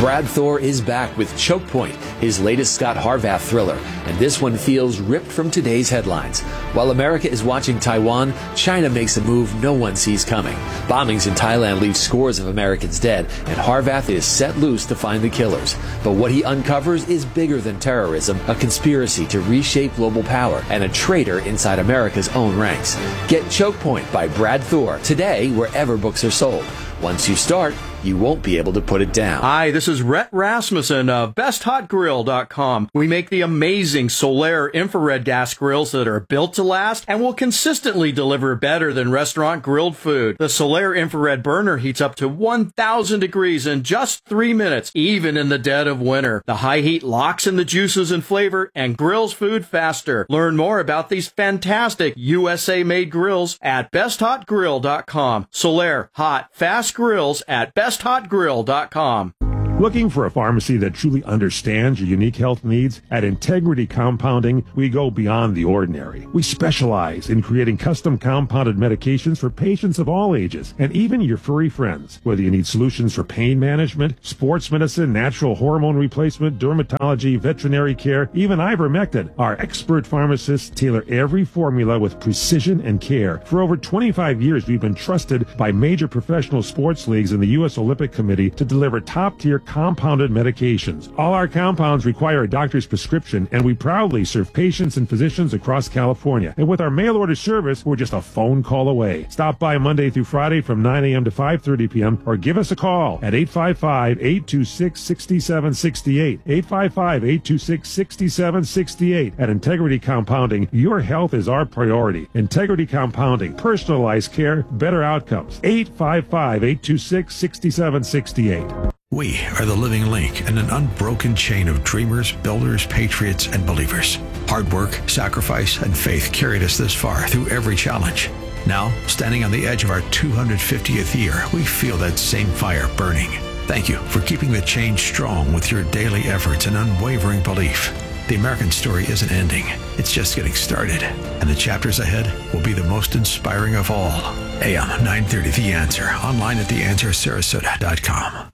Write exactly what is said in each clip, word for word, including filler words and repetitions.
Brad Thor is back with Choke Point, his latest Scott Harvath thriller, and this one feels ripped from today's headlines. While America is watching Taiwan, China makes a move no one sees coming. Bombings in Thailand leave scores of Americans dead, and Harvath is set loose to find the killers. But what he uncovers is bigger than terrorism, a conspiracy to reshape global power, and a traitor inside America's own ranks. Get Choke Point by Brad Thor today wherever books are sold. Once you start, you won't be able to put it down. Hi, this is Rhett Rasmussen of best hot grill dot com. We make the amazing Solaire infrared gas grills that are built to last and will consistently deliver better than restaurant grilled food. The Solaire infrared burner heats up to one thousand degrees in just three minutes, even in the dead of winter. The high heat locks in the juices and flavor and grills food faster. Learn more about these fantastic U S A-made grills at best hot grill dot com. Solaire, hot, fast grills at best hot grill dot com. Looking for a pharmacy that truly understands your unique health needs? At Integrity Compounding, we go beyond the ordinary. We specialize in creating custom compounded medications for patients of all ages, and even your furry friends. Whether you need solutions for pain management, sports medicine, natural hormone replacement, dermatology, veterinary care, even ivermectin, our expert pharmacists tailor every formula with precision and care. For over twenty-five years, we've been trusted by major professional sports leagues and the U S Olympic Committee to deliver top-tier compounded medications. All our compounds require a doctor's prescription, and we proudly serve patients and physicians across California. And with our mail order service, we're just a phone call away. Stop by Monday through Friday from nine a.m. to five thirty p.m. or give us a call at eight five five, eight two six, six seven six eight. eight five five, eight two six, six seven six eight. At Integrity Compounding, your health is our priority. Integrity Compounding, personalized care, better outcomes. eight five five, eight two six, six seven six eight. We are the living link in an unbroken chain of dreamers, builders, patriots, and believers. Hard work, sacrifice, and faith carried us this far through every challenge. Now, standing on the edge of our two hundred fiftieth year, we feel that same fire burning. Thank you for keeping the change strong with your daily efforts and unwavering belief. The American story isn't ending. It's just getting started. And the chapters ahead will be the most inspiring of all. A M nine thirty The Answer. Online at the answer sarasota dot com.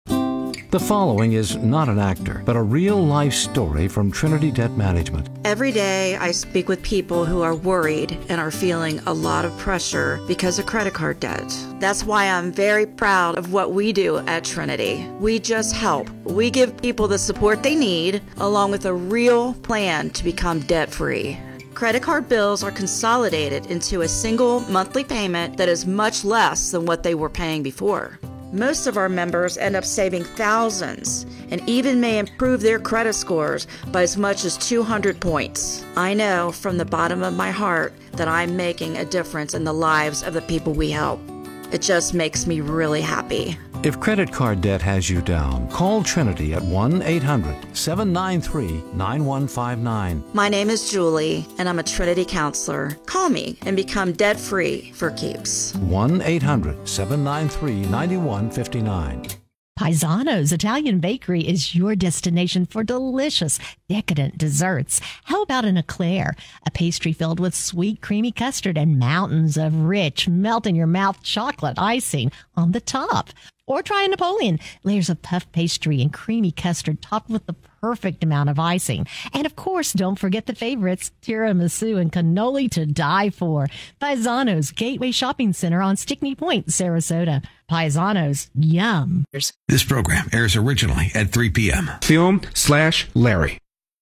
The following is not an actor, but a real-life story from Trinity Debt Management. Every day I speak with people who are worried and are feeling a lot of pressure because of credit card debt. That's why I'm very proud of what we do at Trinity. We just help. We give people the support they need, along with a real plan to become debt-free. Credit card bills are consolidated into a single monthly payment that is much less than what they were paying before. Most of our members end up saving thousands and even may improve their credit scores by as much as two hundred points. I know from the bottom of my heart that I'm making a difference in the lives of the people we help. It just makes me really happy. If credit card debt has you down, call Trinity at one eight hundred, seven nine three, nine one five nine. My name is Julie, and I'm a Trinity counselor. Call me and become debt-free for keeps. one eight hundred, seven nine three, nine one five nine. Paisano's Italian Bakery is your destination for delicious, decadent desserts. How about an eclair, a pastry filled with sweet, creamy custard and mountains of rich, melt-in-your-mouth chocolate icing on the top? Or try a Napoleon, layers of puff pastry and creamy custard topped with the perfect amount of icing. And of course, don't forget the favorites, tiramisu and cannoli to die for. Paisano's Gateway Shopping Center on Stickney Point, Sarasota. Paisano's, yum. This program airs originally at three p.m. Film slash Larry.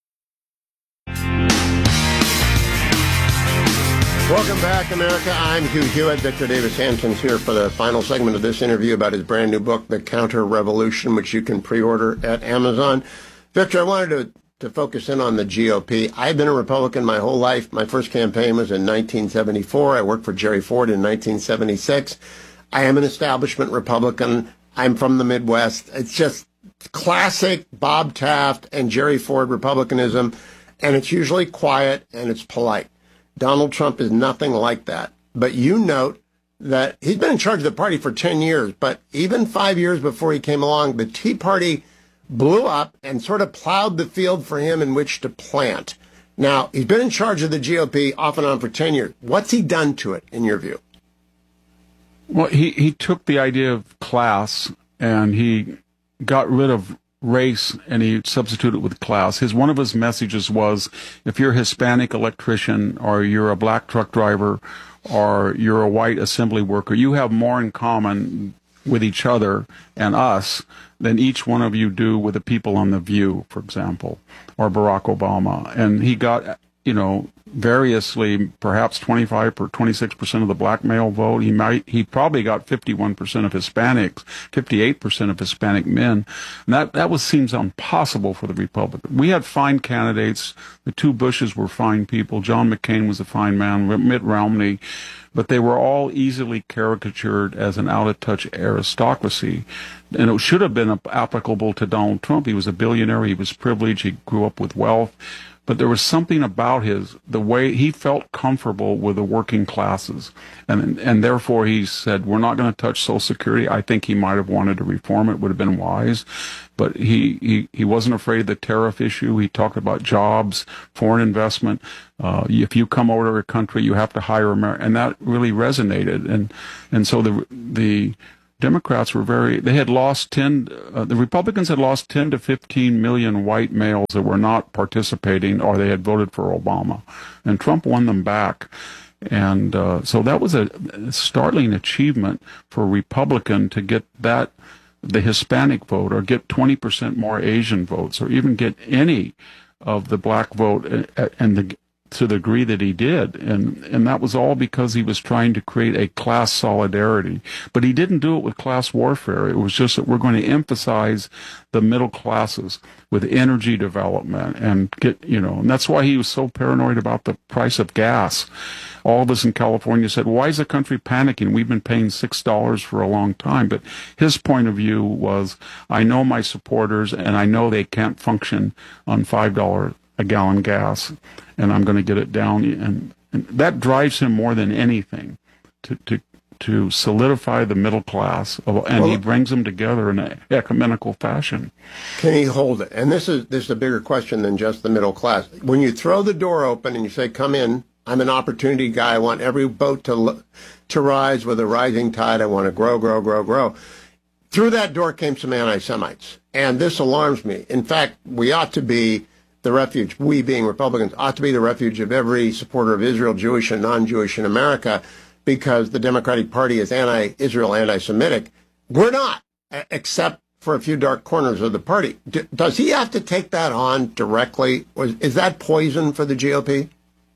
Welcome back, America. I'm Hugh Hewitt. Victor Davis Hanson's here for the final segment of this interview about his brand new book, The Counter Revolution, which you can pre-order at Amazon. Victor, I wanted to, to focus in on the G O P. I've been a Republican my whole life. My first campaign was in nineteen seventy-four. I worked for Jerry Ford in nineteen seventy-six. I am an establishment Republican. I'm from the Midwest. It's just classic Bob Taft and Jerry Ford Republicanism, and it's usually quiet and it's polite. Donald Trump is nothing like that. But you note that he's been in charge of the party for ten years, but even five years before he came along, the Tea Party blew up and sort of plowed the field for him in which to plant. Now, he's been in charge of the G O P off and on for ten years. What's he done to it, in your view? Well, he, he took the idea of class and he got rid of race and he substituted it with class. His one of his messages was, if you're a Hispanic electrician or you're a black truck driver or you're a white assembly worker, you have more in common with each other and us than each one of you do with the people on The View, for example, or Barack Obama. And he got, you know, variously perhaps twenty-five or twenty-six percent of the black male vote. He might, he probably got fifty-one percent of Hispanics, fifty-eight percent of Hispanic men. And that, that was, seems impossible for the Republicans. We had fine candidates. The two Bushes were fine people. John McCain was a fine man, Mitt Romney, but they were all easily caricatured as an out-of-touch aristocracy. And it should have been applicable to Donald Trump. He was a billionaire. He was privileged. He grew up with wealth. But there was something about his, the way he felt comfortable with the working classes. And and therefore he said, we're not going to touch Social Security. I think he might have wanted to reform it, would have been wise. But he, he, he wasn't afraid of the tariff issue. He talked about jobs, foreign investment. Uh, if you come over to a country, you have to hire America. And that really resonated. And, and so the, the, Democrats were very, they had lost ten, uh, the Republicans had lost ten to fifteen million white males that were not participating or they had voted for Obama. And Trump won them back. And uh, so that was a startling achievement for a Republican to get that, the Hispanic vote, or get twenty percent more Asian votes, or even get any of the black vote, and the to the degree that he did. And, and that was all because he was trying to create a class solidarity. But he didn't do it with class warfare. It was just that we're going to emphasize the middle classes with energy development and get, you know, and that's why he was so paranoid about the price of gas. All of us in California said, why is the country panicking? We've been paying six dollars for a long time. But his point of view was, I know my supporters and I know they can't function on five dollars a gallon gas, and I'm going to get it down. And, and that drives him more than anything to, to, to solidify the middle class. And well, he brings them together in an ecumenical fashion. Can he hold it? And this is, this is a bigger question than just the middle class. When you throw the door open and you say, come in, I'm an opportunity guy. I want every boat to, to rise with a rising tide. I want to grow, grow, grow, grow. Through that door came some anti-Semites. And this alarms me. In fact, we ought to be the refuge, we being Republicans, ought to be the refuge of every supporter of Israel, Jewish and non-Jewish in America, because the Democratic Party is anti-Israel, anti-Semitic. We're not, except for a few dark corners of the party. D- does he have to take that on directly? Or is that poison for the G O P?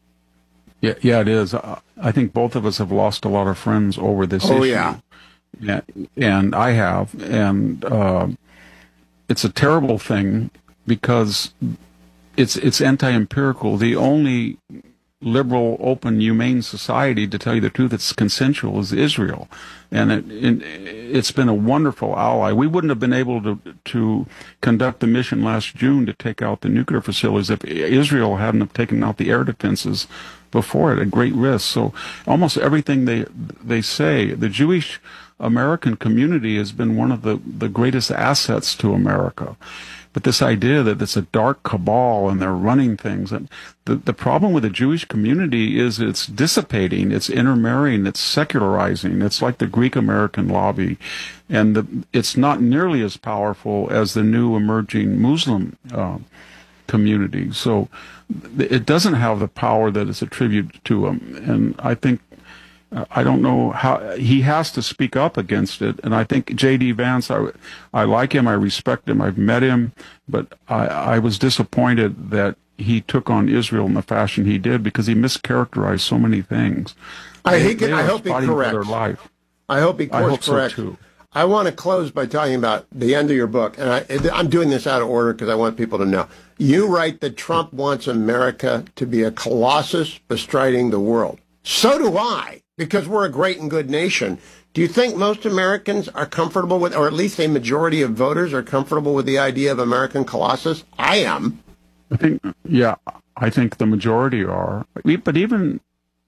Yeah, yeah, it is. I think both of us have lost a lot of friends over this oh, issue. Yeah. yeah. And I have. And uh, it's a terrible thing because It's it's anti-empirical. The only liberal, open, humane society, to tell you the truth, that's consensual is Israel. And it, it, it's been a wonderful ally. We wouldn't have been able to to conduct the mission last June to take out the nuclear facilities if Israel hadn't have taken out the air defenses before it, at great risk. So almost everything they they say, the Jewish American community has been one of the, the greatest assets to America. But this idea that it's a dark cabal and they're running things, and the, the problem with the Jewish community is it's dissipating, it's intermarrying, it's secularizing. It's like the Greek American lobby, and the, it's not nearly as powerful as the new emerging Muslim uh, community. So it doesn't have the power that is attributed to them. And I think I don't know how he has to speak up against it. And I think J D Vance, I, I like him, I respect him, I've met him, but I, I was disappointed that he took on Israel in the fashion he did because he mischaracterized so many things. I, they, he can, they I hope he corrects. Their life. I hope he course corrects. So too. I want to close by talking about the end of your book, and I, I'm doing this out of order because I want people to know. You write that Trump wants America to be a colossus bestriding the world. So do I, because we're a great and good nation. Do you think most Americans are comfortable with, or at least a majority of voters are comfortable with the idea of American colossus? I am. I think, yeah, I think the majority are. But even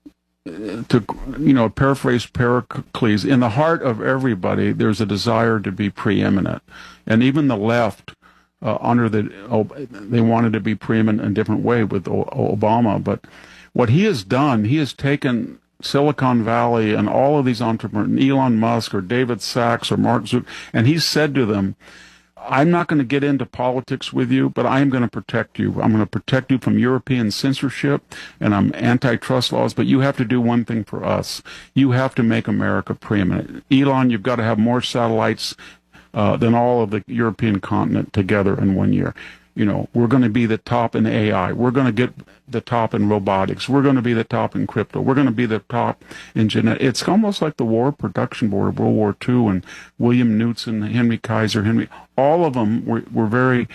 to, you know, paraphrase Pericles, in the heart of everybody, there's a desire to be preeminent. And even the left, uh, under the, oh, they wanted to be preeminent in a different way with Obama. But what he has done, he has taken Silicon Valley and all of these entrepreneurs, Elon Musk or David Sachs or Mark Zuckerberg, and he said to them, I'm not going to get into politics with you, but I am going to protect you. I'm going to protect you from European censorship and um, antitrust laws, but you have to do one thing for us. You have to make America preeminent. Elon, you've got to have more satellites uh, than all of the European continent together in one year. You know, we're going to be the top in A I. We're going to get the top in robotics. We're going to be the top in crypto. We're going to be the top in genetics. It's almost like the War Production Board of World War Two and William Knudsen, Henry Kaiser, Henry, all of them were, were very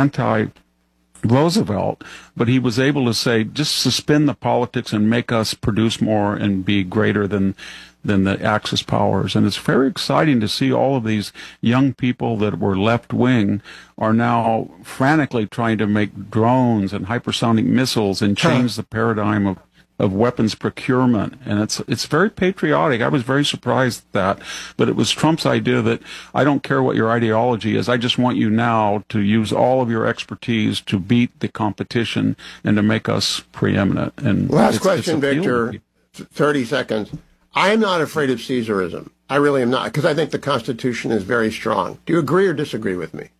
anti-Roosevelt, but he was able to say, just suspend the politics and make us produce more and be greater than than the Axis powers. And it's very exciting to see all of these young people that were left-wing are now frantically trying to make drones and hypersonic missiles and change the paradigm of, of weapons procurement. And it's it's very patriotic. I was very surprised at that. But it was Trump's idea that I don't care what your ideology is. I just want you now to use all of your expertise to beat the competition and to make us preeminent. And last it's, question, it's Victor, thirty seconds. I'm not afraid of Caesarism. I really am not, because I think the Constitution is very strong. Do you agree or disagree with me?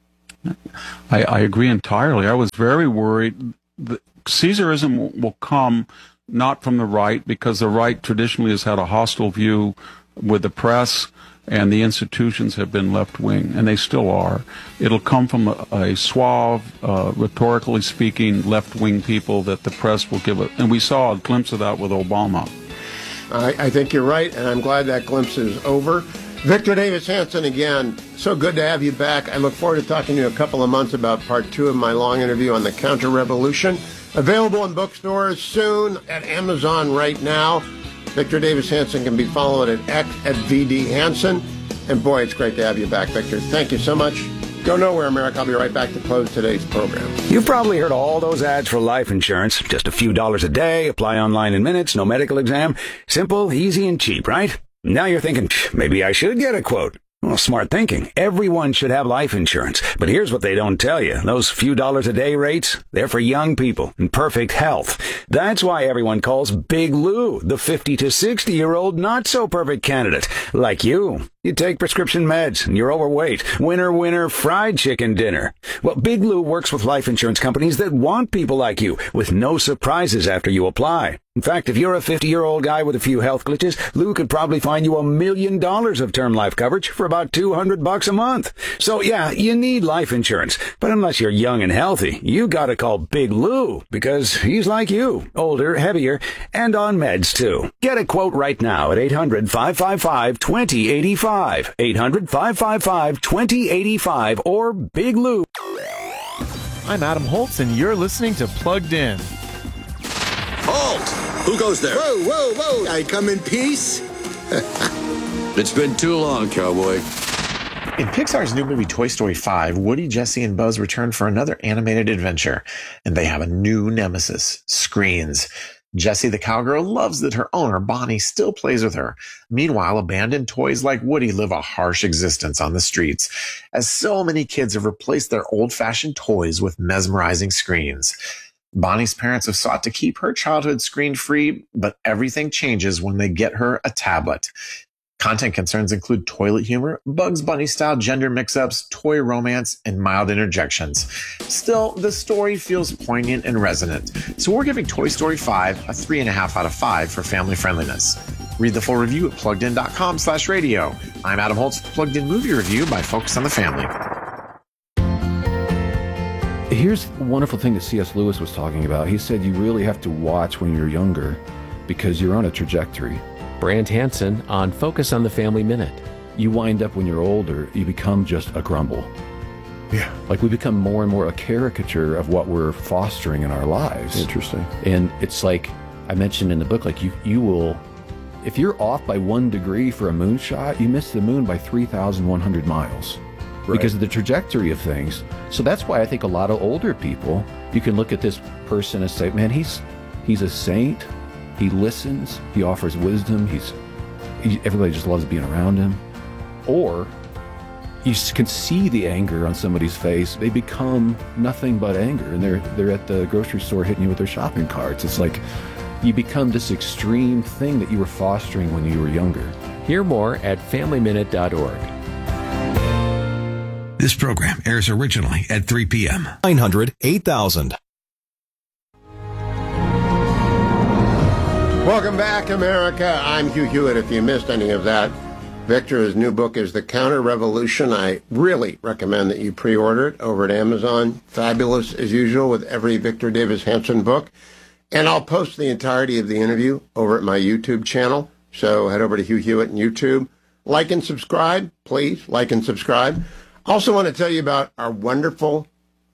I, I agree entirely. I was very worried that Caesarism will come not from the right, because the right traditionally has had a hostile view with the press, and the institutions have been left-wing, and they still are. It'll come from a, a suave, uh, rhetorically speaking, left-wing people that the press will give it. And we saw a glimpse of that with Obama. I, I think you're right, and I'm glad that glimpse is over. Victor Davis Hanson, again, so good to have you back. I look forward to talking to you in a couple of months about part two of my long interview on the counter-revolution. Available in bookstores soon, at Amazon right now. Victor Davis Hanson can be followed at X at V D Hanson. And boy, it's great to have you back, Victor. Thank you so much. Go nowhere, America. I'll be right back to close today's program. You've probably heard all those ads for life insurance. Just a few dollars a day, apply online in minutes, no medical exam. Simple, easy, and cheap, right? Now you're thinking, maybe I should get a quote. Well, smart thinking. Everyone should have life insurance. But here's what they don't tell you. Those few dollars a day rates, they're for young people in perfect health. That's why everyone calls Big Lou the fifty to sixty year old not so perfect candidate. Like you. You take prescription meds and you're overweight. Winner, winner, fried chicken dinner. Well, Big Lou works with life insurance companies that want people like you with no surprises after you apply. In fact, if you're a fifty-year-old guy with a few health glitches, Lou could probably find you a million dollars of term life coverage for about two hundred bucks a month. So yeah, you need life insurance. But unless you're young and healthy, you gotta call Big Lou, because he's like you, older, heavier, and on meds too. Get a quote right now at eight hundred, five five five, two zero eight five. eight hundred, five five five, two zero eight five or Big Lou. I'm Adam Holtz, and you're listening to Plugged In. Halt! Who goes there? Whoa, whoa, whoa! I come in peace? It's been too long, cowboy. In Pixar's new movie Toy Story five, Woody, Jesse, and Buzz return for another animated adventure, and they have a new nemesis, screens. Jessie the cowgirl loves that her owner, Bonnie, still plays with her. Meanwhile, abandoned toys like Woody live a harsh existence on the streets, as so many kids have replaced their old-fashioned toys with mesmerizing screens. Bonnie's parents have sought to keep her childhood screen-free, but everything changes when they get her a tablet. Content concerns include toilet humor, Bugs Bunny-style gender mix-ups, toy romance, and mild interjections. Still, the story feels poignant and resonant, so we're giving Toy Story five a three point five out of five for family friendliness. Read the full review at pluggedin.com slash radio. I'm Adam Holtz, Plugged In Movie Review by Focus on the Family. Here's a wonderful thing that C S Lewis was talking about. He said you really have to watch when you're younger because you're on a trajectory. Brant Hansen on Focus on the Family Minute. You wind up when you're older, you become just a grumble. Yeah. Like we become more and more a caricature of what we're fostering in our lives. Interesting. And it's like I mentioned in the book, like you, you will, if you're off by one degree for a moonshot, you miss the moon by three thousand one hundred miles. Right. Because of the trajectory of things. So that's why I think a lot of older people, you can look at this person and say, man, he's he's a saint. He listens. He offers wisdom. He's he, everybody just loves being around him. Or you can see the anger on somebody's face. They become nothing but anger, and they're they're at the grocery store hitting you with their shopping carts. It's like you become this extreme thing that you were fostering when you were younger. Hear more at family minute dot org. This program airs originally at three p.m. nine hundred eight thousand. Welcome back, America. I'm Hugh Hewitt. If you missed any of that, Victor's new book is The Counter Revolution. I really recommend that you pre-order it over at Amazon. Fabulous, as usual, with every Victor Davis Hanson book. And I'll post the entirety of the interview over at my YouTube channel. So head over to Hugh Hewitt on YouTube. Like and subscribe, please. Like and subscribe. Also want to tell you about our wonderful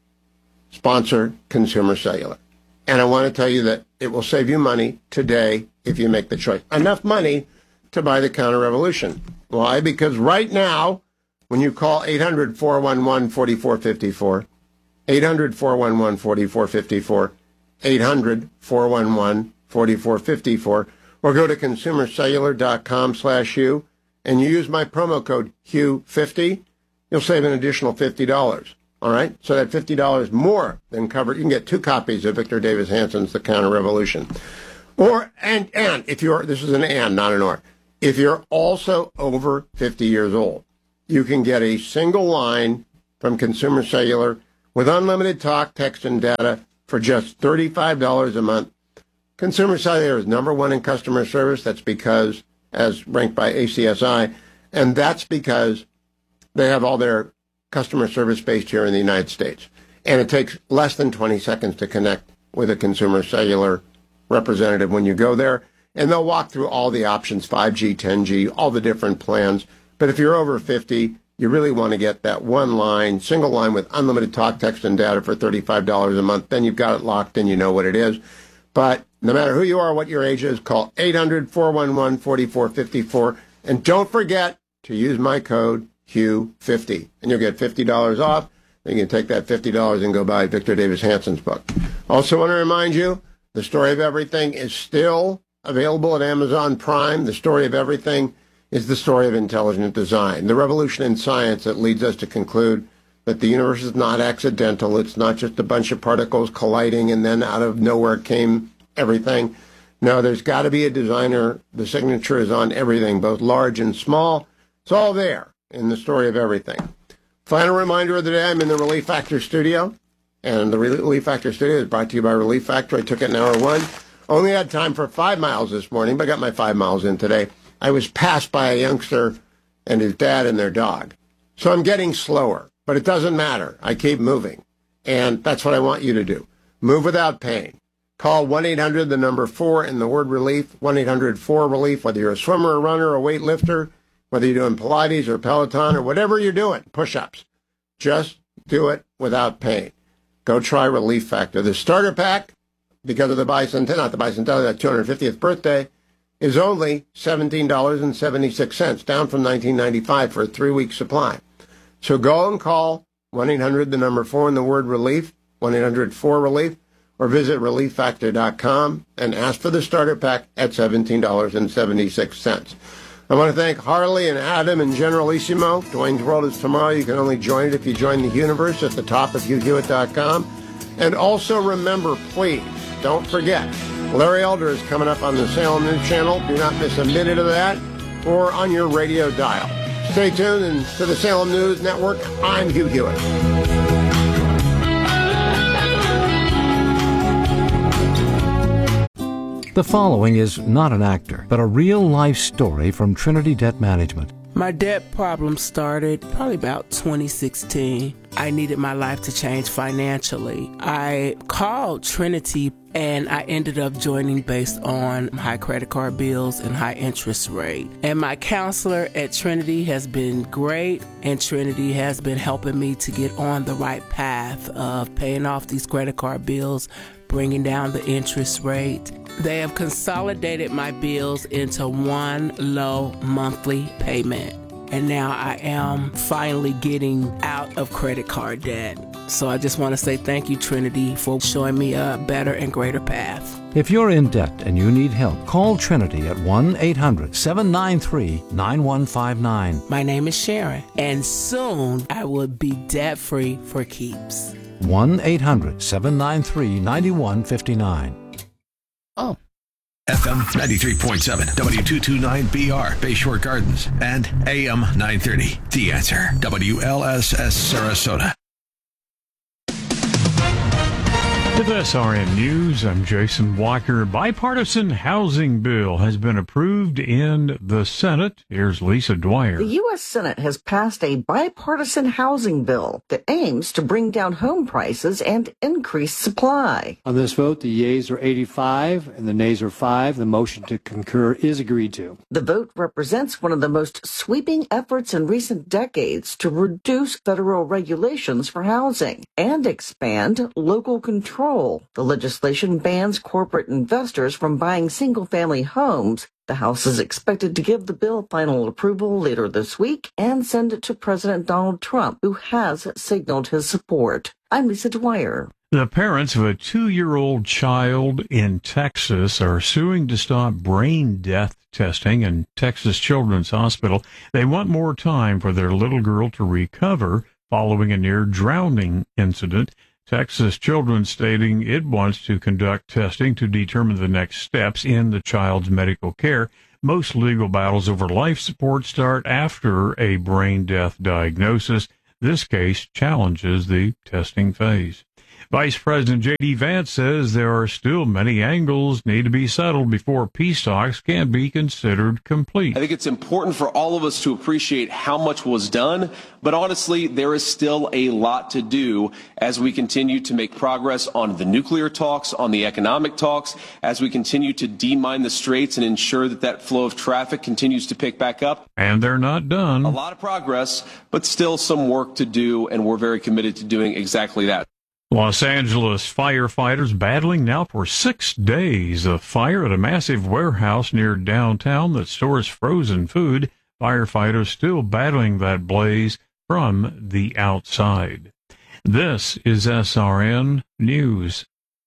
sponsor, Consumer Cellular. And I want to tell you that it will save you money today if you make the choice. Enough money to buy the Counter Revolution. Why? Because right now, when you call eight hundred, four one one, four four five four, eight hundred, four one one, four four five four, eight hundred, four one one, four four five four, or go to consumercellular.com slash Hugh, and you use my promo code Hugh fifty, you'll save an additional fifty dollars. All right? So that fifty dollars more than covered. You can get two copies of Victor Davis Hanson's The Counter Revolution. Or, and, and, if you're, this is an and, not an or. If you're also over fifty years old, you can get a single line from Consumer Cellular with unlimited talk, text, and data for just thirty-five dollars a month. Consumer Cellular is number one in customer service. That's because, as ranked by A C S I, and that's because they have all their customer service based here in the United States. And it takes less than twenty seconds to connect with a Consumer Cellular representative when you go there. And they'll walk through all the options, five G, ten G, all the different plans. But if you're over fifty, you really want to get that one line, single line with unlimited talk, text, and data for thirty-five dollars a month. Then you've got it locked in, you know what it is. But no matter who you are, what your age is, call eight hundred, four one one, four four five four. And don't forget to use my code Hugh fifty. And you'll get fifty dollars off. You can take that fifty dollars and go buy Victor Davis Hanson's book. Also want to remind you, The Story of Everything is still available at Amazon Prime. The Story of Everything is the story of intelligent design, the revolution in science that leads us to conclude that the universe is not accidental. It's not just a bunch of particles colliding and then out of nowhere came everything. No, there's got to be a designer. The signature is on everything, both large and small. It's all there in The Story of Everything. Final reminder of the day, I'm in the Relief Factor studio, and the Relief Factor studio is brought to you by Relief Factor. I took it in hour one. Only had time for five miles this morning, but I got my five miles in today. I was passed by a youngster and his dad and their dog. So I'm getting slower, but it doesn't matter. I keep moving, and that's what I want you to do. Move without pain. Call one eight hundred, the number four, and the word relief, one eight hundred four relief, whether you're a swimmer, a runner, a weightlifter, whether you're doing Pilates or Peloton or whatever you're doing, push-ups. Just do it without pain. Go try Relief Factor. The starter pack, because of the bicentennial, not the bicentennial, that two hundred fiftieth birthday, is only seventeen dollars and seventy-six cents, down from nineteen ninety-five for a three-week supply. So go and call one eight hundred, the number four, and the word relief, one eight hundred four relief, or visit relief factor dot com and ask for the starter pack at seventeen dollars and seventy-six cents. I want to thank Harley and Adam and Generalissimo. Dwayne's World is tomorrow. You can only join it if you join the universe at the top of hugh hewitt dot com. And also remember, please, don't forget, Larry Elder is coming up on the Salem News Channel. Do not miss a minute of that, or on your radio dial. Stay tuned and to the Salem News Network. I'm Hugh Hewitt. The following is not an actor, but a real-life story from Trinity Debt Management. My debt problem started probably about twenty sixteen. I needed my life to change financially. I called Trinity and I ended up joining based on high credit card bills and high interest rate. And my counselor at Trinity has been great, and Trinity has been helping me to get on the right path of paying off these credit card bills, bringing down the interest rate. They have consolidated my bills into one low monthly payment. And now I am finally getting out of credit card debt. So I just want to say thank you, Trinity, for showing me a better and greater path. If you're in debt and you need help, call Trinity at one eight hundred, seven nine three, nine one five nine. My name is Sharon, and soon I will be debt-free for keeps. one eight hundred, seven nine three, nine one five nine. Oh. F M ninety-three point seven, W two twenty-nine B R, Bayshore Gardens, and A M nine thirty, The Answer, W L S S Sarasota. With S R N News, I'm Jason Walker. Bipartisan housing bill has been approved in the Senate. Here's Lisa Dwyer. The U S Senate has passed a bipartisan housing bill that aims to bring down home prices and increase supply. On this vote, the yeas are eighty-five and the nays are five. The motion to concur is agreed to. The vote represents one of the most sweeping efforts in recent decades to reduce federal regulations for housing and expand local control. The legislation bans corporate investors from buying single-family homes. The House is expected to give the bill final approval later this week and send it to President Donald Trump, who has signaled his support. I'm Lisa Dwyer. The parents of a two-year-old child in Texas are suing to stop brain death testing in Texas Children's Hospital. They want more time for their little girl to recover following a near-drowning incident. Texas Children stating it wants to conduct testing to determine the next steps in the child's medical care. Most legal battles over life support start after a brain death diagnosis. This case challenges the testing phase. Vice President J D. Vance says there are still many angles need to be settled before peace talks can be considered complete. I think it's important for all of us to appreciate how much was done, but honestly, there is still a lot to do as we continue to make progress on the nuclear talks, on the economic talks, as we continue to demine the straits and ensure that that flow of traffic continues to pick back up. And they're not done. A lot of progress, but still some work to do, and we're very committed to doing exactly that. Los Angeles firefighters battling now for six days. A fire at a massive warehouse near downtown that stores frozen food. Firefighters still battling that blaze from the outside. This is S R N News.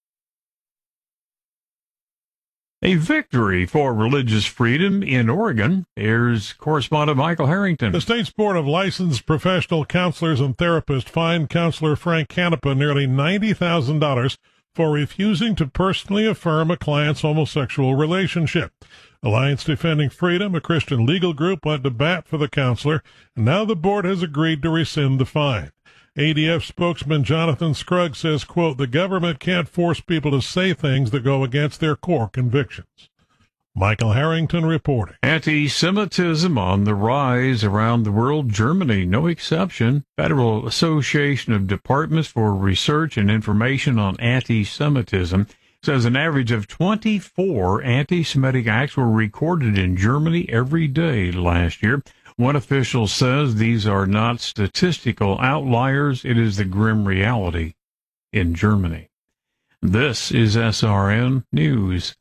A victory for religious freedom in Oregon. Here's correspondent Michael Harrington. The state's Board of Licensed Professional Counselors and Therapists fined counselor Frank Canepa nearly ninety thousand dollars for refusing to personally affirm a client's homosexual relationship. Alliance Defending Freedom, a Christian legal group, went to bat for the counselor, and now the board has agreed to rescind the fine. A D F spokesman Jonathan Scruggs says, quote, the government can't force people to say things that go against their core convictions. Michael Harrington reporting. Anti-Semitism on the rise around the world. Germany, no exception. Federal Association of Departments for Research and Information on Anti-Semitism says an average of twenty-four anti-Semitic acts were recorded in Germany every day last year. One official says these are not statistical outliers. It is the grim reality in Germany. This is S R N News.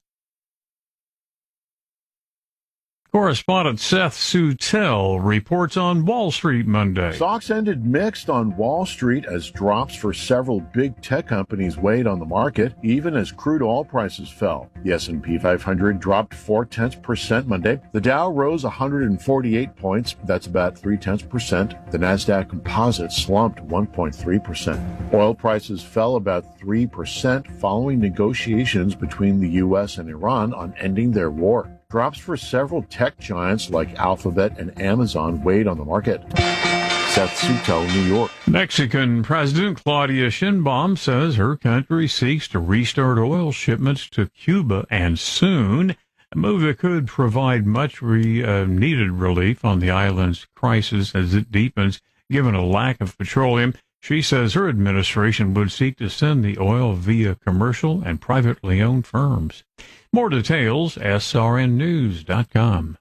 Correspondent Seth Sutel reports on Wall Street Monday. Stocks ended mixed on Wall Street as drops for several big tech companies weighed on the market, even as crude oil prices fell. The S and P five hundred dropped four-tenths percent Monday. The Dow rose one hundred forty-eight points. That's about three-tenths percent. The Nasdaq Composite slumped one point three percent. Oil prices fell about three percent following negotiations between the U S and Iran on ending their war. Drops for several tech giants like Alphabet and Amazon weighed on the market. Seth Sutel, New York. Mexican President Claudia Sheinbaum says her country seeks to restart oil shipments to Cuba and soon, a move that could provide much re, uh, needed relief on the island's crisis as it deepens, given a lack of petroleum. She says her administration would seek to send the oil via commercial and privately owned firms. More details, S R N news dot com.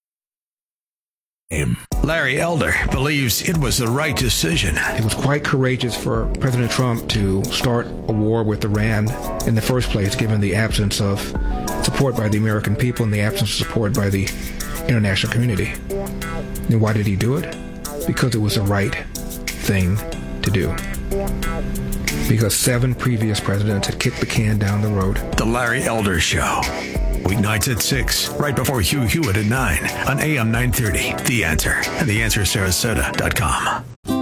Larry Elder believes it was the right decision. It was quite courageous for President Trump to start a war with Iran in the first place, given the absence of support by the American people and the absence of support by the international community. And why did he do it? Because it was the right thing to do. Because seven previous presidents had kicked the can down the road. The Larry Elder Show. Weeknights at six, right before Hugh Hewitt at nine on A M nine thirty. The Answer and the answer sarasota dot com.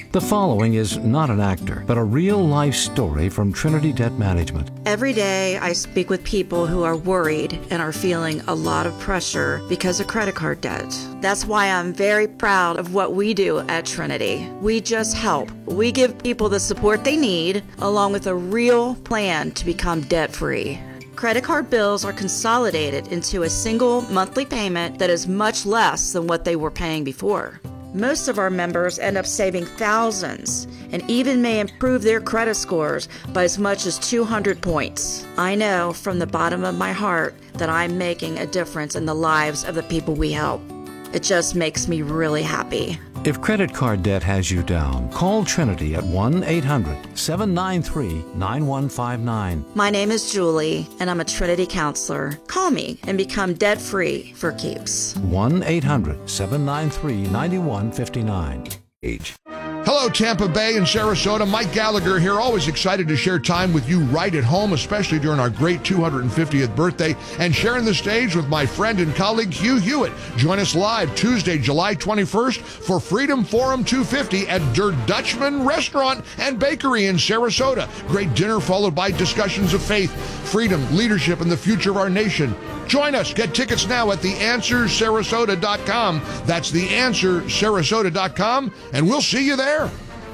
The following is not an actor, but a real-life story from Trinity Debt Management. Every day I speak with people who are worried and are feeling a lot of pressure because of credit card debt. That's why I'm very proud of what we do at Trinity. We just help. We give people the support they need, along with a real plan to become debt-free. Credit card bills are consolidated into a single monthly payment that is much less than what they were paying before. Most of our members end up saving thousands and even may improve their credit scores by as much as two hundred points. I know from the bottom of my heart that I'm making a difference in the lives of the people we help. It just makes me really happy. If credit card debt has you down, call Trinity at one eight hundred seven nine three nine one five nine. My name is Julie, and I'm a Trinity counselor. Call me and become debt-free for keeps. one eight hundred seven nine three nine one five nine. Age. Hello, Tampa Bay and Sarasota. Mike Gallagher here, always excited to share time with you right at home, especially during our great two hundred fiftieth birthday, and sharing the stage with my friend and colleague Hugh Hewitt. Join us live Tuesday, July twenty-first for Freedom Forum two fifty at Der Dutchman Restaurant and Bakery in Sarasota. Great dinner followed by discussions of faith, freedom, leadership, and the future of our nation. Join us. Get tickets now at the answer sarasota dot com. That's the answer sarasota dot com, and we'll see you there.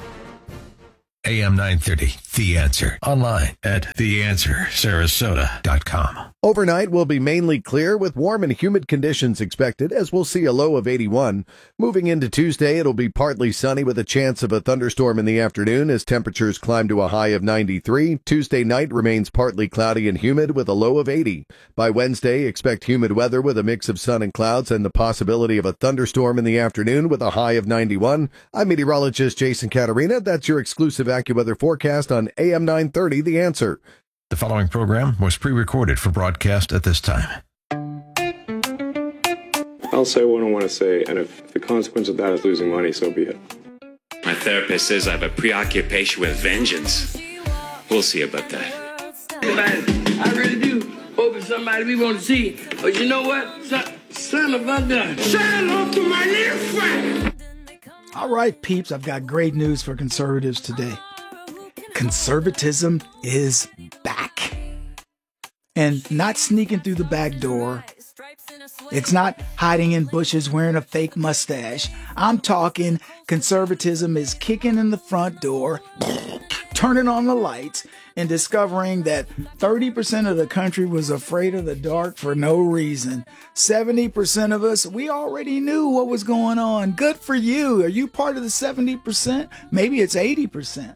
A M nine thirty, The Answer. Online at the answer sarasota dot com. Overnight will be mainly clear with warm and humid conditions expected, as we'll see a low of eighty-one. Moving into Tuesday, it'll be partly sunny with a chance of a thunderstorm in the afternoon as temperatures climb to a high of ninety-three. Tuesday night remains partly cloudy and humid with a low of eighty. By Wednesday, expect humid weather with a mix of sun and clouds and the possibility of a thunderstorm in the afternoon with a high of ninety-one. I'm meteorologist Jason Caterina. That's your exclusive AccuWeather forecast on A M nine thirty, The Answer. The following program was pre-recorded for broadcast at this time. I'll say what I want to say, and if the consequence of that is losing money, so be it. My therapist says I have a preoccupation with vengeance. We'll see about that. Man, I really do hope it's somebody we want to see. But you know what? Son, son of a gun. Say hello to my little friend. All right, peeps, I've got great news for conservatives today. Conservatism is back. And not sneaking through the back door. It's not hiding in bushes wearing a fake mustache. I'm talking conservatism is kicking in the front door, turning on the lights, and discovering that thirty percent of the country was afraid of the dark for no reason. seventy percent of us, we already knew what was going on. Good for you. Are you part of the seventy percent? Maybe it's eighty percent.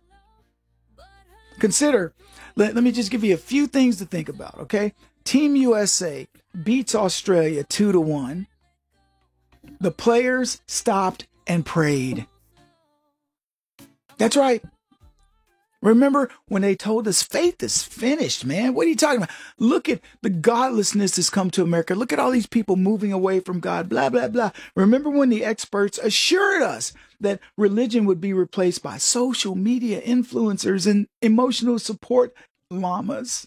Consider, let, let me just give you a few things to think about, okay? Team U S A beats Australia two to one. The players stopped and prayed. That's right. Remember when they told us faith is finished, man? What are you talking about? Look at the godlessness that's come to America. Look at all these people moving away from God, blah, blah, blah. Remember when the experts assured us that religion would be replaced by social media influencers and emotional support llamas?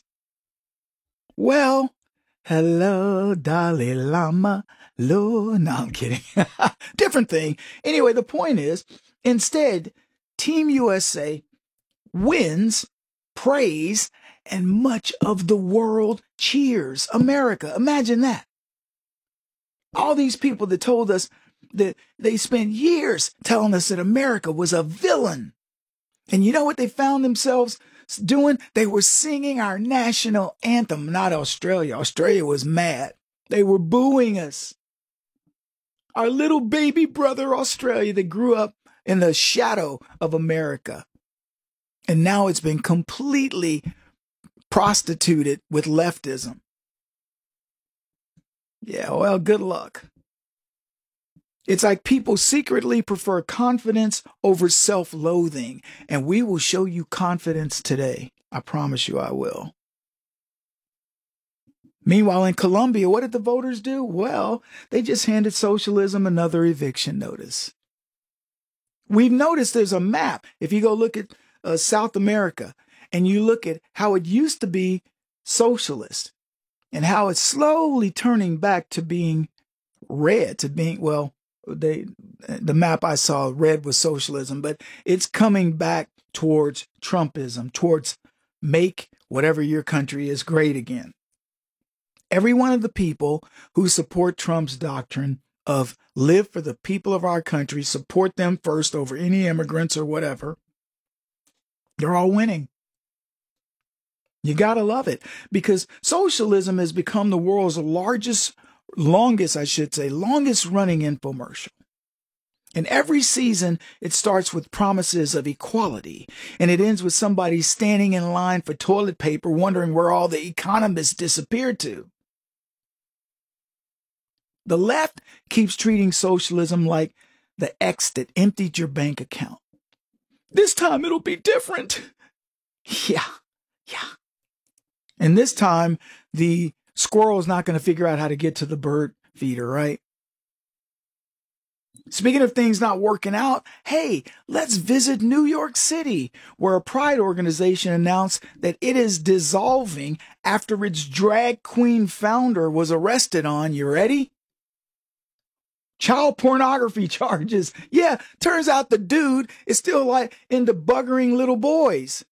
Well, hello, Dalai Lama. Lo. No, I'm kidding. Different thing. Anyway, the point is, instead, Team U S A wins, praise, and much of the world cheers America. Imagine that. All these people that told us that they spent years telling us that America was a villain. And you know what they found themselves doing? They were singing our national anthem, not Australia. Australia was mad. They were booing us. Our little baby brother Australia that grew up in the shadow of America. And now it's been completely prostituted with leftism. Yeah, well, good luck. It's like people secretly prefer confidence over self-loathing, and we will show you confidence today. I promise you I will. Meanwhile, in Colombia, what did the voters do? Well, they just handed socialism another eviction notice. We've noticed there's a map. If you go look at uh, South America and you look at how it used to be socialist and how it's slowly turning back to being red, to being, well, they, the map I saw red was socialism, but it's coming back towards Trumpism, towards make whatever your country is great again. Every one of the people who support Trump's doctrine of live for the people of our country, support them first over any immigrants or whatever, they're all winning. You got to love it, because socialism has become the world's largest, longest, I should say, longest running infomercial. And every season, it starts with promises of equality, and it ends with somebody standing in line for toilet paper wondering where all the economists disappeared to. The left keeps treating socialism like the X that emptied your bank account. This time it'll be different. Yeah, yeah. And this time, the squirrel is not going to figure out how to get to the bird feeder, right? Speaking of things not working out, hey, let's visit New York City, where a pride organization announced that it is dissolving after its drag queen founder was arrested on, you ready? Child pornography charges. Yeah, turns out the dude is still like into buggering little boys.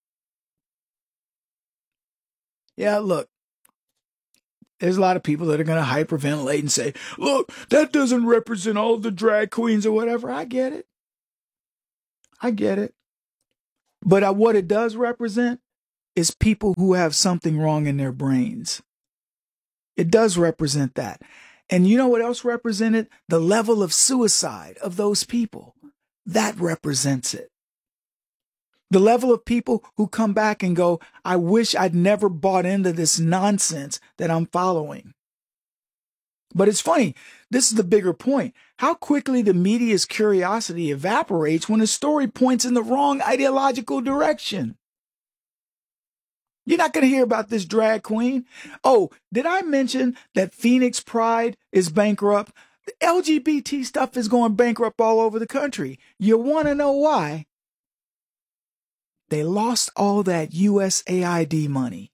Yeah, look, there's a lot of people that are going to hyperventilate and say, look, that doesn't represent all the drag queens or whatever. I get it. I get it. But uh, what it does represent is people who have something wrong in their brains. It does represent that. And you know what else represented? The level of suicide of those people. That represents it. The level of people who come back and go, I wish I'd never bought into this nonsense that I'm following. But it's funny. This is the bigger point. How quickly the media's curiosity evaporates when a story points in the wrong ideological direction. You're not going to hear about this drag queen. Oh, did I mention that Phoenix Pride is bankrupt? The L G B T stuff is going bankrupt all over the country. You want to know why? They lost all that U S A I D money.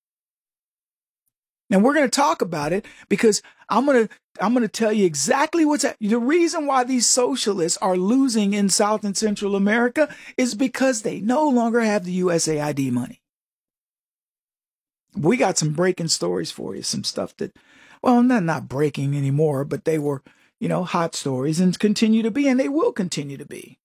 And we're going to talk about it because I'm going to I'm going to tell you exactly what's at. The reason why these socialists are losing in South and Central America is because they no longer have the U S A I D money. We got some breaking stories for you, some stuff that, well, not not breaking anymore, but they were, you know, hot stories and continue to be, and they will continue to be.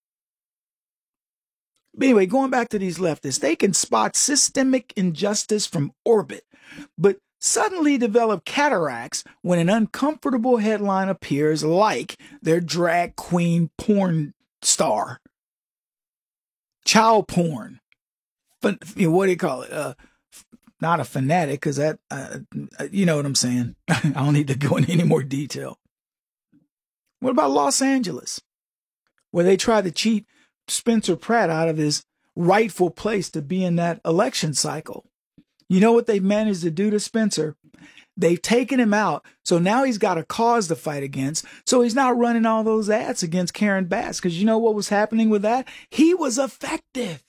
But anyway, going back to these leftists, they can spot systemic injustice from orbit, but suddenly develop cataracts when an uncomfortable headline appears, like their drag queen porn star. Child porn. What do you call it? Uh, not a fanatic, because that, uh, you know what I'm saying. I don't need to go into any more detail. What about Los Angeles, where they tried to cheat Spencer Pratt out of his rightful place to be in that election cycle? You know what they've managed to do to Spencer? They've taken him out, so now he's got a cause to fight against, so he's not running all those ads against Karen Bass, because you know what was happening with that? He was effective.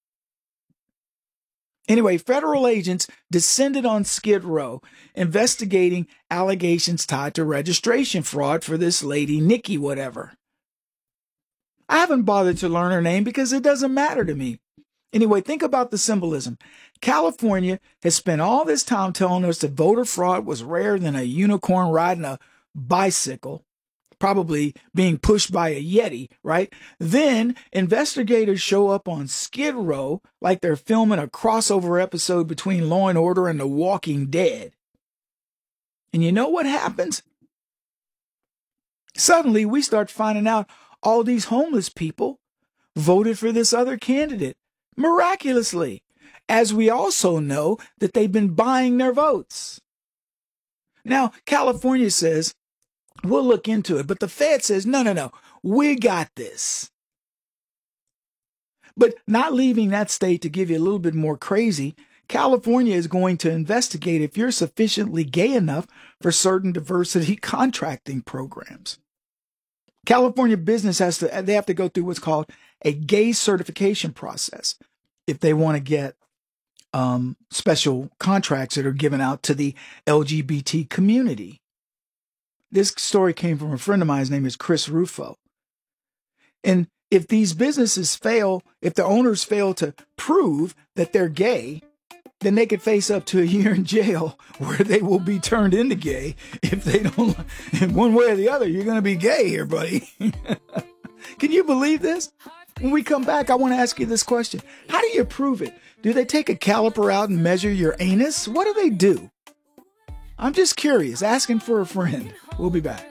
Anyway, federal agents descended on Skid Row, investigating allegations tied to registration fraud for this lady, Nikki whatever. I haven't bothered to learn her name because it doesn't matter to me. Anyway, think about the symbolism. California has spent all this time telling us that voter fraud was rarer than a unicorn riding a bicycle, probably being pushed by a Yeti, right? Then investigators show up on Skid Row like they're filming a crossover episode between Law and Order and The Walking Dead. And you know what happens? Suddenly, we start finding out all these homeless people voted for this other candidate miraculously, as we also know that they've been buying their votes. Now, California says, we'll look into it, but the Fed says, no, no, no, we got this. But not leaving that state to give you a little bit more crazy, California is going to investigate if you're sufficiently gay enough for certain diversity contracting programs. California business has to, they have to go through what's called a gay certification process if they want to get um, special contracts that are given out to the L G B T community. This story came from a friend of mine. His name is Chris Rufo. And if these businesses fail, if the owners fail to prove that they're gay, then they could face up to a year in jail where they will be turned into gay if they don't, in one way or the other, you're going to be gay here, buddy. Can you believe this? When we come back, I want to ask you this question. How do you prove it? Do they take a caliper out and measure your anus? What do they do? I'm just curious, asking for a friend. We'll be back.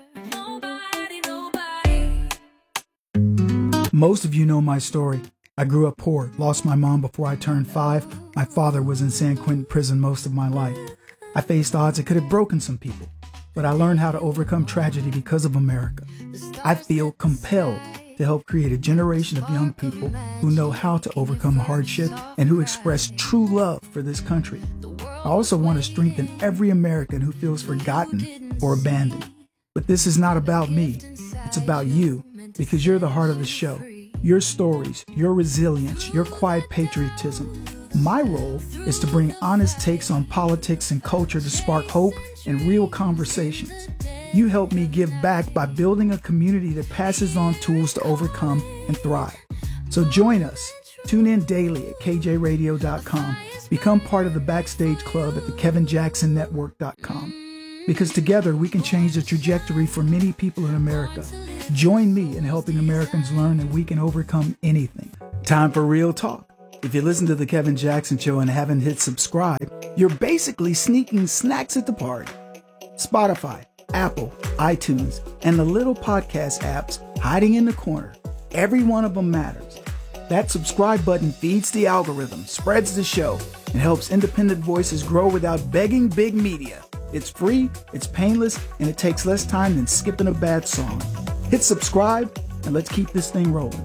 Most of you know my story. I grew up poor, lost my mom before I turned five. My father was in San Quentin prison most of my life. I faced odds that could have broken some people, but I learned how to overcome tragedy because of America. I feel compelled to help create a generation of young people who know how to overcome hardship and who express true love for this country. I also want to strengthen every American who feels forgotten or abandoned. But this is not about me. It's about you, because you're the heart of the show. Your stories, your resilience, your quiet patriotism. My role is to bring honest takes on politics and culture to spark hope and real conversations. You help me give back by building a community that passes on tools to overcome and thrive. So join us. Tune in daily at K J radio dot com. Become part of the Backstage Club at the Kevin Jackson Network dot com. Because together we can change the trajectory for many people in America. Join me in helping Americans learn that we can overcome anything. Time for real talk. If you listen to The Kevin Jackson Show and haven't hit subscribe, you're basically sneaking snacks at the party. Spotify, Apple, iTunes, and the little podcast apps hiding in the corner. Every one of them matters. That subscribe button feeds the algorithm, spreads the show, and helps independent voices grow without begging big media. It's free, it's painless, and it takes less time than skipping a bad song. Hit subscribe, and let's keep this thing rolling.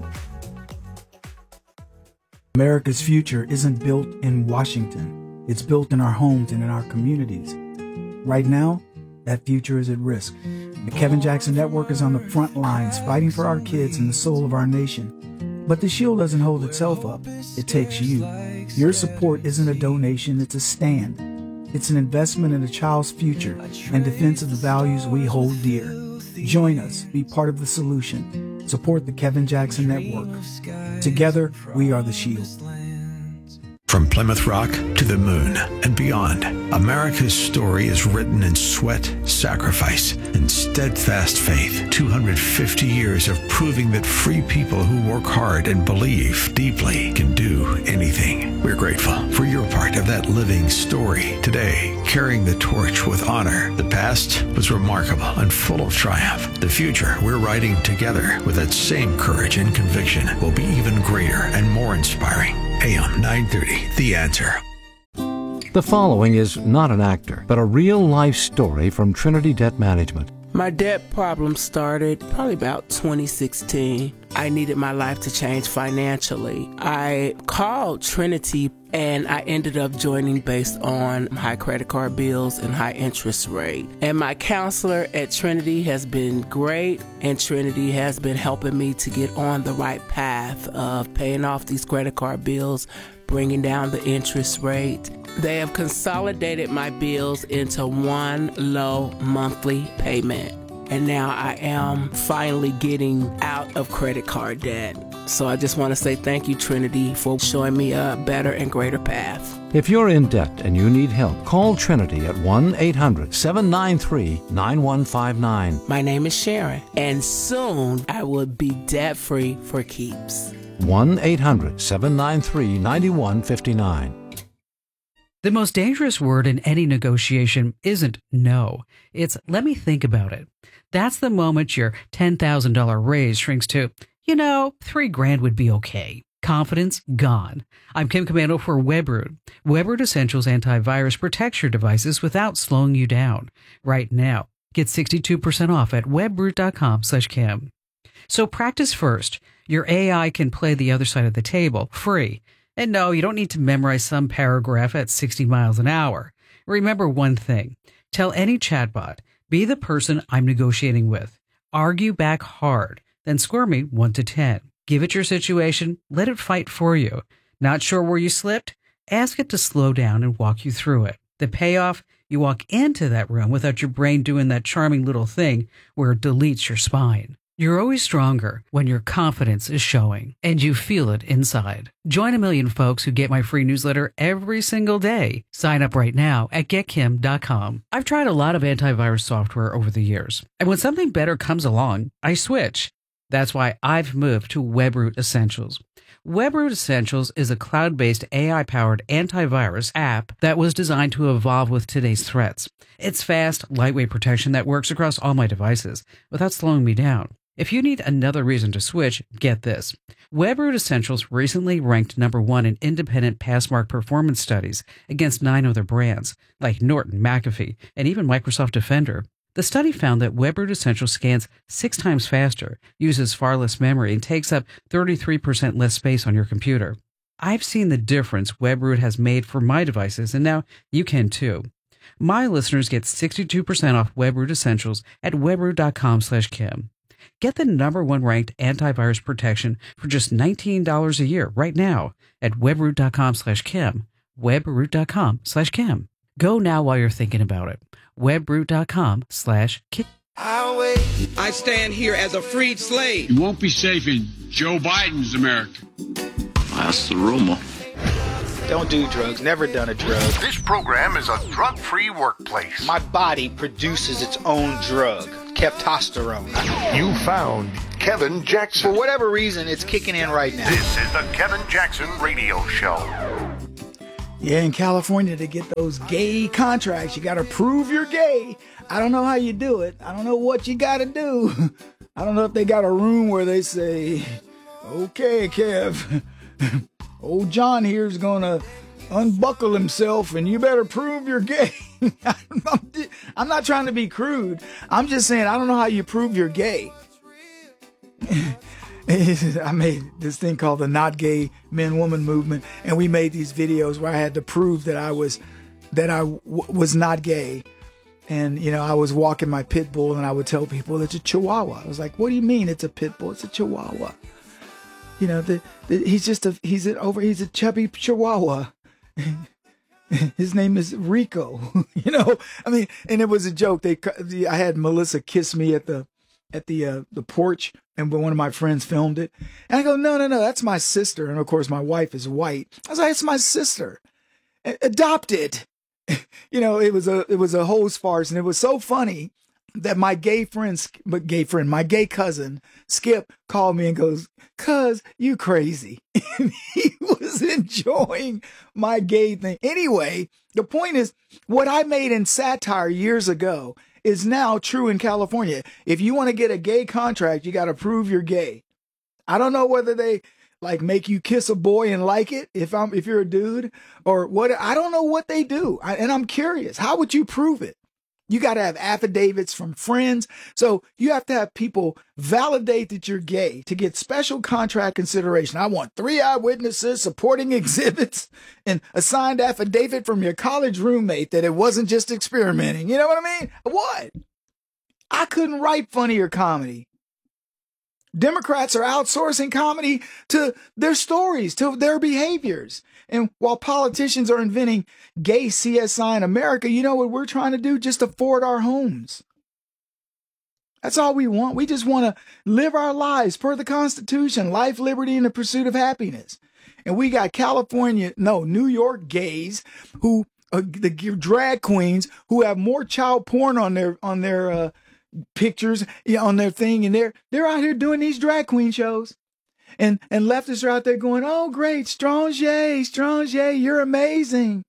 America's future isn't built in Washington. It's built in our homes and in our communities. Right now, that future is at risk. The Kevin Jackson Network is on the front lines fighting for our kids and the soul of our nation. But the shield doesn't hold itself up. It takes you. Your support isn't a donation, it's a stand. It's an investment in a child's future and defense of the values we hold dear. Join us, be part of the solution. Support the Kevin Jackson Network. Together, we are the shield. From Plymouth Rock to the moon and beyond, America's story is written in sweat, sacrifice, and steadfast faith. two hundred fifty years of proving that free people who work hard and believe deeply can do anything. We're grateful for your part of that living story today, carrying the torch with honor. The past was remarkable and full of triumph. The future we're writing together with that same courage and conviction will be even greater and more inspiring. A M nine thirty, The Answer. The following is not an actor, but a real-life story from Trinity Debt Management. My debt problem started probably about twenty sixteen. I needed my life to change financially. I called Trinity and I ended up joining based on high credit card bills and high interest rate. And my counselor at Trinity has been great, and Trinity has been helping me to get on the right path of paying off these credit card bills, bringing down the interest rate. They have consolidated my bills into one low monthly payment. And now I am finally getting out of credit card debt. So I just want to say thank you, Trinity, for showing me a better and greater path. If you're in debt and you need help, call Trinity at one eight hundred seven nine three nine one five nine. My name is Sharon, and soon I will be debt-free for keeps. one eight hundred seven nine three nine one five nine. The most dangerous word in any negotiation isn't no. It's let me think about it. That's the moment your ten thousand dollars raise shrinks to, you know, three grand would be okay. Confidence gone. I'm Kim Commando for WebRoot. WebRoot Essentials antivirus protects your devices without slowing you down. Right now, get sixty-two percent off at webroot.com slash Kim. So practice first. Your A I can play the other side of the table, free. And no, you don't need to memorize some paragraph at sixty miles an hour. Remember one thing. Tell any chatbot, be the person I'm negotiating with. Argue back hard, then score me one to ten. Give it your situation, let it fight for you. Not sure where you slipped? Ask it to slow down and walk you through it. The payoff? You walk into that room without your brain doing that charming little thing where it deletes your spine. You're always stronger when your confidence is showing, and you feel it inside. Join a million folks who get my free newsletter every single day. Sign up right now at get kim dot com. I've tried a lot of antivirus software over the years, and when something better comes along, I switch. That's why I've moved to WebRoot Essentials. WebRoot Essentials is a cloud-based A I-powered antivirus app that was designed to evolve with today's threats. It's fast, lightweight protection that works across all my devices without slowing me down. If you need another reason to switch, get this. WebRoot Essentials recently ranked number one in independent Passmark performance studies against nine other brands, like Norton, McAfee, and even Microsoft Defender. The study found that WebRoot Essentials scans six times faster, uses far less memory, and takes up thirty-three percent less space on your computer. I've seen the difference WebRoot has made for my devices, and now you can too. My listeners get sixty-two percent off WebRoot Essentials at webroot dot com slash Kim. Get the number one ranked antivirus protection for just nineteen dollars a year right now at webroot dot com slash Kim. webroot dot com slash Kim. Go now while you're thinking about it. webroot dot com slash Kim. I stand here as a freed slave. You won't be safe in Joe Biden's America. That's the rumor. Don't do drugs. Never done a drug. This program is a drug-free workplace. My body produces its own drug, Keptosterone. You found Kevin Jackson. For whatever reason, it's kicking in right now. This is the Kevin Jackson Radio Show. Yeah, in California, to get those gay contracts, you got to prove you're gay. I don't know how you do it. I don't know what you got to do. I don't know if they got a room where they say, okay, Kev, old John here's going to unbuckle himself and you better prove you're gay. I'm not trying to be crude. I'm just saying, I don't know how you prove you're gay. I made this thing called the Not Gay Men Woman Movement, and we made these videos where I had to prove that I was that I w- was not gay. And, you know, I was walking my pit bull and I would tell people it's a Chihuahua. I was like, what do you mean it's a pit bull? It's a Chihuahua. You know, the, the, he's just a, he's an over, he's a chubby Chihuahua. His name is Rico. You know, I mean, and it was a joke. They, I had Melissa kiss me at the, at the, uh, the porch, and one of my friends filmed it. And I go, no, no, no, that's my sister. And of course my wife is white. I was like, it's my sister. Adopted. You know, it was a it was a hose farce, and it was so funny that my gay friend, but gay friend, my gay cousin Skip called me and goes, "Cuz, you crazy." And he was enjoying my gay thing. Anyway, the point is, what I made in satire years ago is now true in California. If you want to get a gay contract, you got to prove you're gay. I don't know whether they like make you kiss a boy and like it if I'm if you're a dude or what. I don't know what they do. I, and I'm curious, how would you prove it? You got to have affidavits from friends. So you have to have people validate that you're gay to get special contract consideration. I want three eyewitnesses, supporting exhibits, and a signed affidavit from your college roommate that it wasn't just experimenting. You know what I mean? What? I couldn't write funnier comedy. Democrats are outsourcing comedy to their stories, to their behaviors. And while politicians are inventing gay C S I in America, you know what we're trying to do? Just afford our homes. That's all we want. We just want to live our lives per the Constitution, life, liberty, and the pursuit of happiness. And we got California, no, New York gays who, uh, the drag queens who have more child porn on their, on their, uh, pictures on their thing, and they're they're out here doing these drag queen shows, and and leftists are out there going, oh great, Stranger, Stranger, you're amazing.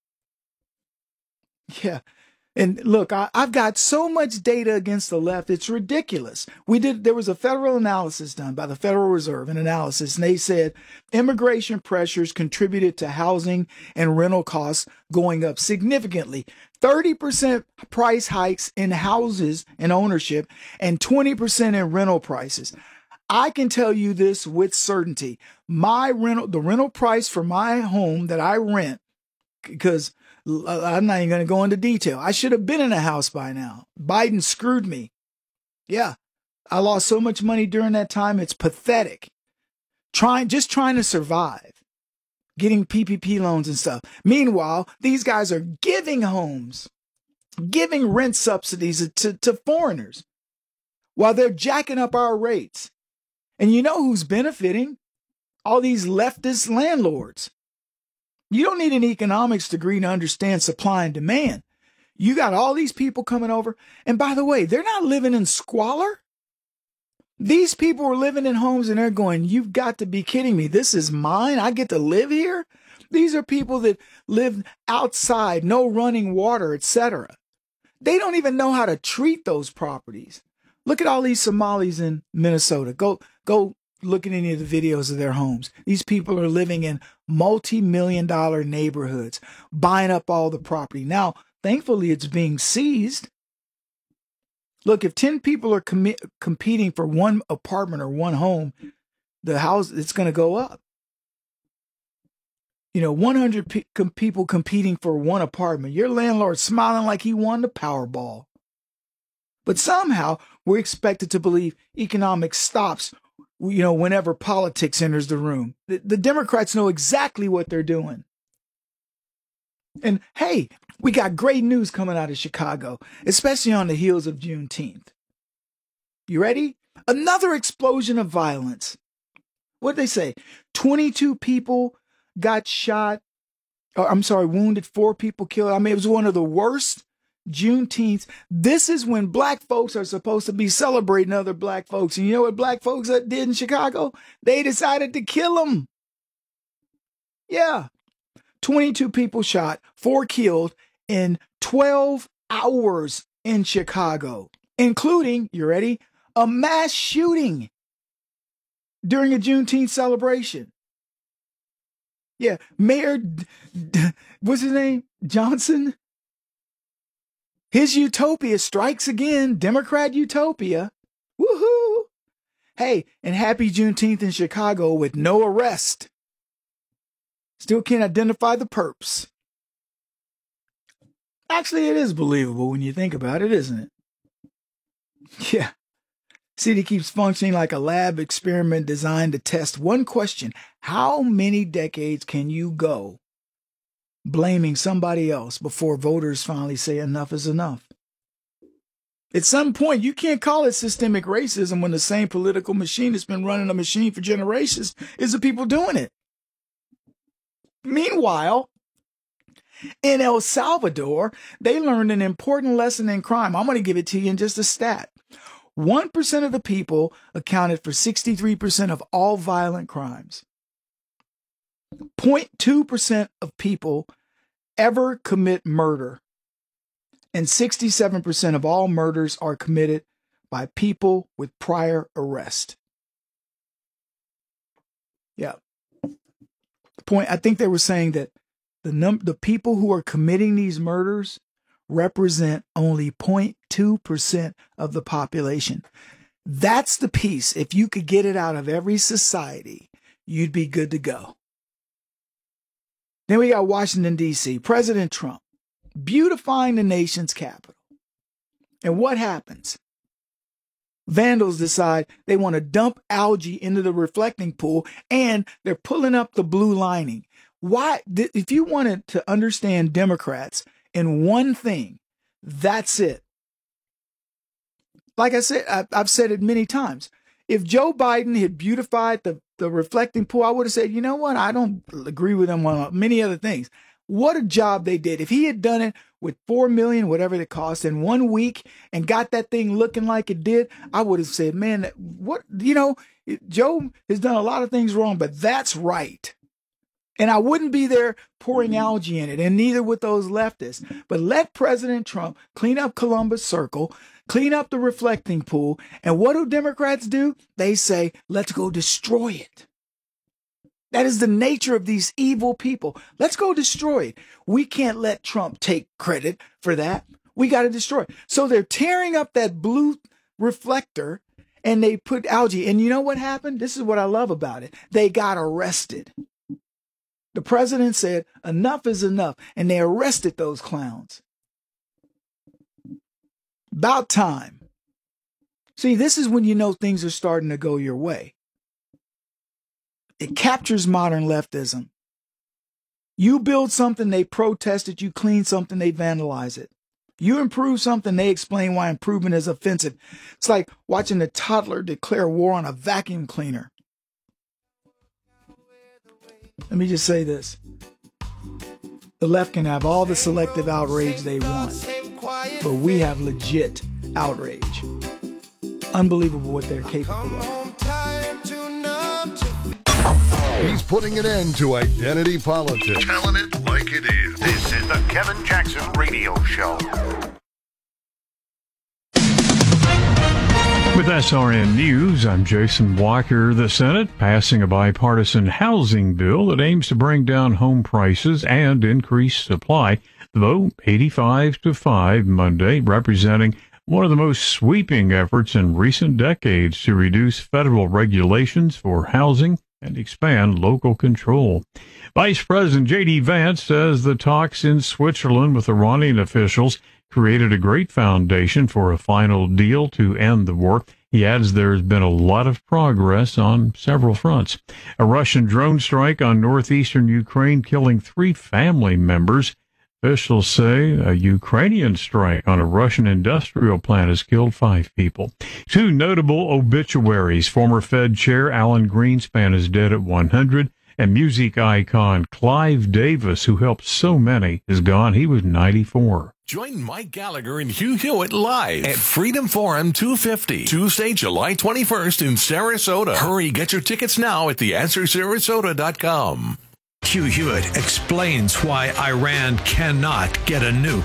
Yeah, and look, I, I've got so much data against the left, it's ridiculous. We did there was a federal analysis done by the Federal Reserve, an analysis, and they said immigration pressures contributed to housing and rental costs going up significantly. thirty percent price hikes in houses and ownership and twenty percent in rental prices. I can tell you this with certainty. My rental, the rental price for my home that I rent, because I'm not even going to go into detail. I should have been in a house by now. Biden screwed me. Yeah. I lost so much money during that time. It's pathetic. Trying, just trying to survive. Getting P P P loans and stuff. Meanwhile, these guys are giving homes giving rent subsidies to, to foreigners while they're jacking up our rates. And you know who's benefiting? All these leftist landlords. You don't need an economics degree to understand supply and demand. You got all these people coming over. And by the way, they're not living in squalor. These people are living in homes and they're going, you've got to be kidding me. This is mine. I get to live here. These are people that live outside, no running water, et cetera. They don't even know how to treat those properties. Look at all these Somalis in Minnesota. Go, go look at any of the videos of their homes. These people are living in multi-million dollar neighborhoods, buying up all the property. Now, thankfully, it's being seized. Look, if ten people are com- competing for one apartment or one home, the house, it's going to go up. You know, one hundred pe- com- people competing for one apartment. Your landlord's smiling like he won the Powerball. But somehow we're expected to believe economics stops, you know, whenever politics enters the room. The, the Democrats know exactly what they're doing. And hey, we got great news coming out of Chicago, especially on the heels of Juneteenth. You ready? Another explosion of violence. What did they say? twenty-two people got shot. Or, I'm sorry, wounded, four people killed. I mean, it was one of the worst Juneteenth. This is when black folks are supposed to be celebrating other black folks. And you know what black folks did in Chicago? They decided to kill them. Yeah. twenty-two people shot, four killed in twelve hours in Chicago, including, you ready, a mass shooting during a Juneteenth celebration. Yeah, Mayor, what's his name? Johnson? His utopia strikes again, Democrat utopia. Woohoo! Hey, and happy Juneteenth in Chicago with no arrest. Still can't identify the perps. Actually, it is believable when you think about it, isn't it? Yeah. City keeps functioning like a lab experiment designed to test one question. How many decades can you go blaming somebody else before voters finally say enough is enough? At some point, you can't call it systemic racism when the same political machine that's been running a machine for generations is the people doing it. Meanwhile, in El Salvador, they learned an important lesson in crime. I'm going to give it to you in just a stat. one percent of the people accounted for sixty-three percent of all violent crimes. zero point two percent of people ever commit murder. And sixty-seven percent of all murders are committed by people with prior arrest. Yeah. Point, I think they were saying that the num- the people who are committing these murders represent only zero point two percent of the population. That's the piece. If you could get it out of every society, you'd be good to go. Then we got Washington, D C, President Trump beautifying the nation's capital. And what happens? Vandals decide they want to dump algae into the reflecting pool, and they're pulling up the blue lining. Why? If you wanted to understand Democrats in one thing, that's it. Like I said, I've said it many times. If Joe Biden had beautified the, the reflecting pool, I would have said, you know what? I don't agree with him on many other things. What a job they did. If he had done it with four million dollars, whatever it cost, in one week and got that thing looking like it did, I would have said, man, what, you know, Joe has done a lot of things wrong, but that's right. And I wouldn't be there pouring algae in it, and neither would those leftists. But let President Trump clean up Columbus Circle, clean up the reflecting pool, and what do Democrats do? They say, let's go destroy it. That is the nature of these evil people. Let's go destroy it. We can't let Trump take credit for that. We got to destroy it. So they're tearing up that blue reflector and they put algae. And you know what happened? This is what I love about it. They got arrested. The president said, enough is enough. And they arrested those clowns. About time. See, this is when you know things are starting to go your way. It captures modern leftism. You build something, they protest it. You clean something, they vandalize it. You improve something, they explain why improvement is offensive. It's like watching a toddler declare war on a vacuum cleaner. Let me just say this. The left can have all the selective outrage they want, but we have legit outrage. Unbelievable what they're capable of. He's putting an end to identity politics. Telling it like it is. This is the Kevin Jackson Radio Show. With S R N News, I'm Jason Walker. The Senate passing a bipartisan housing bill that aims to bring down home prices and increase supply. The vote eighty-five to five Monday, representing one of the most sweeping efforts in recent decades to reduce federal regulations for housing and expand local control. Vice President J D. Vance says the talks in Switzerland with Iranian officials created a great foundation for a final deal to end the war. He adds there's been a lot of progress on several fronts. A Russian drone strike on northeastern Ukraine killing three family members. Officials say a Ukrainian strike on a Russian industrial plant has killed five people. Two notable obituaries. Former Fed Chair Alan Greenspan is dead at one hundred, and music icon Clive Davis, who helped so many, is gone. He was ninety-four. Join Mike Gallagher and Hugh Hewitt live at Freedom Forum two fifty, Tuesday, July twenty-first in Sarasota. Hurry, get your tickets now at the answer sarasota dot com. Hugh Hewitt explains why Iran cannot get a nuke.